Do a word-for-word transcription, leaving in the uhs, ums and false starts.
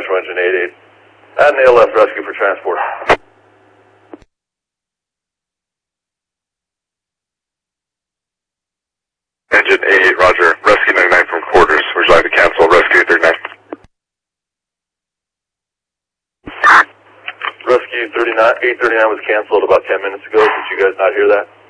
Nitro Engine eighty-eight. Add an A L F rescue for transport. Engine eighty-eight, roger. Rescue ninety-nine from quarters. Would you like to cancel rescue thirty-nine? Rescue thirty-nine, eight thirty-nine was canceled about ten minutes ago. Did you guys not hear that?